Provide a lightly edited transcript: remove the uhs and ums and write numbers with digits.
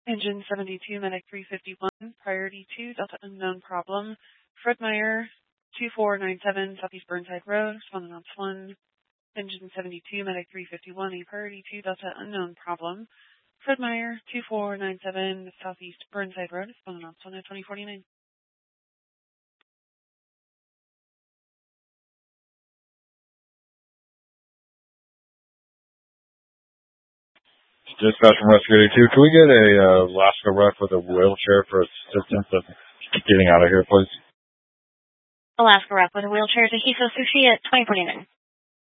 Engine 72, Medic 351, priority 2, Delta unknown problem. Fred Meyer, 2497 Southeast Burnside Road, responding on 1. Engine 72, Medic 351, a priority 2, Delta unknown problem. Fred Meyer, 2497 Southeast Burnside Road, responding on 1 at 2049. Dispatch from Rescue 82. Can we get a Alaska rep with a wheelchair for assistance of getting out of here, please? Alaska rep with a wheelchair to Hiso Sushi at 2049.